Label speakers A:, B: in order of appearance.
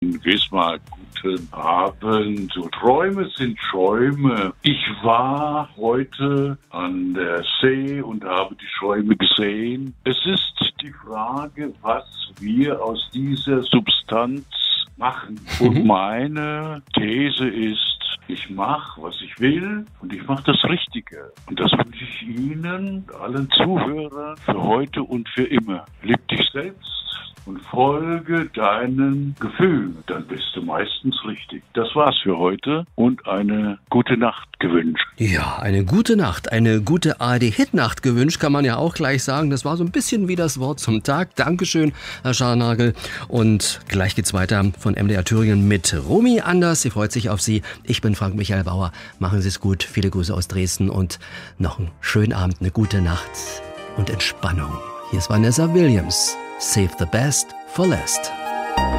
A: Morgen, Wismar, guten Abend. So, Träume sind Schäume. Ich war heute an der See und habe die Schäume gesehen. Es ist die Frage, was wir aus dieser Substanz machen. Und meine These ist, ich mache, was ich will und ich mache das Richtige. Und das wünsche ich Ihnen, allen Zuhörern, für heute und für immer. Lieb dich selbst und folge deinen Gefühlen. Dann bist du meistens richtig. Das war's für heute und eine gute Nacht gewünscht.
B: Ja, eine gute Nacht, eine gute ARD-Hit-Nacht gewünscht, kann man ja auch gleich sagen. Das war so ein bisschen wie das Wort zum Tag. Dankeschön, Herr Scharnagel. Und gleich geht's weiter von MDR Thüringen mit Romy Anders. Sie freut sich auf Sie. Ich bin Frank Michael Bauer. Machen Sie es gut. Viele Grüße aus Dresden und noch einen schönen Abend, eine gute Nacht und Entspannung. Hier ist Vanessa Williams. Save the best for last.